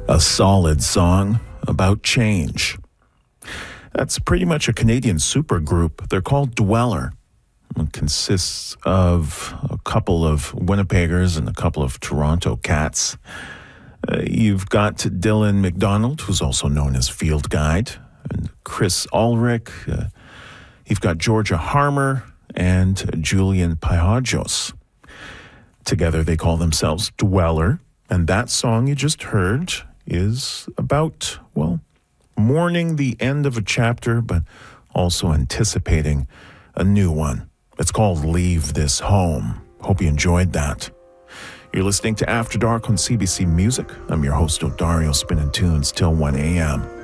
A solid song about change. That's pretty much a Canadian supergroup. They're called Dweller. It consists of a couple of Winnipeggers and a couple of Toronto cats. You've got Dylan McDonald, who's also known as Field Guide, and Chris Ulrich. You've got Georgia Harmer and Julian Pajajos. Together they call themselves Dweller, and that song you just heard is about, well, mourning the end of a chapter, but also anticipating a new one. It's called Leave This Home. Hope you enjoyed that. You're listening to After Dark on CBC Music. I'm your host, Odario, spinning tunes till 1 a.m.